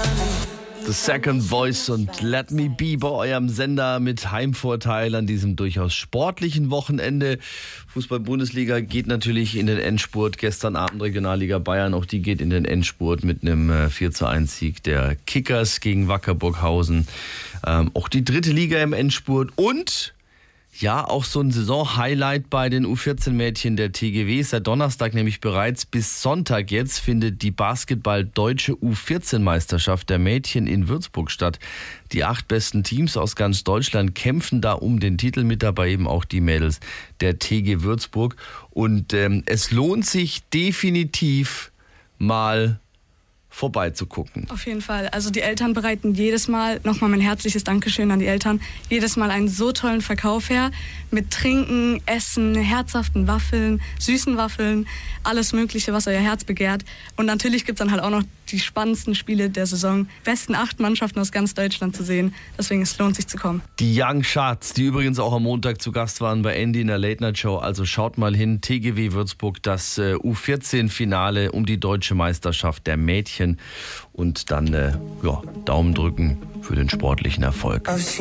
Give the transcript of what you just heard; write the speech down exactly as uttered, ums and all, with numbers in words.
The Second Voice und Let Me Be bei eurem Sender mit Heimvorteil an diesem durchaus sportlichen Wochenende. Fußball-Bundesliga geht natürlich in den Endspurt. Gestern Abend Regionalliga Bayern, auch die geht in den Endspurt mit einem vier zu eins Sieg der Kickers gegen Wacker Burghausen. Ähm, auch die dritte Liga im Endspurt und ja, auch so ein Saison-Highlight bei den U vierzehn Mädchen der T G W. Seit Donnerstag nämlich bereits bis Sonntag jetzt findet die Basketball-Deutsche U vierzehn Meisterschaft der Mädchen in Würzburg statt. Die acht besten Teams aus ganz Deutschland kämpfen da um den Titel, mit dabei eben auch die Mädels der T G Würzburg. Und ähm, es lohnt sich definitiv mal vorbeizugucken. Auf jeden Fall. Also die Eltern bereiten jedes Mal, nochmal mein herzliches Dankeschön an die Eltern, jedes Mal einen so tollen Verkauf her. Mit Trinken, Essen, herzhaften Waffeln, süßen Waffeln, alles Mögliche, was euer Herz begehrt. Und natürlich gibt es dann halt auch noch die spannendsten Spiele der Saison. Besten acht Mannschaften aus ganz Deutschland zu sehen. Deswegen es lohnt sich zu kommen. Die Young Sharks, die übrigens auch am Montag zu Gast waren bei Andy in der Late Night Show. Also schaut mal hin, T G W Würzburg, das äh, U vierzehn Finale um die deutsche Meisterschaft der Mädchen. Und dann äh, ja, Daumen drücken für den sportlichen Erfolg.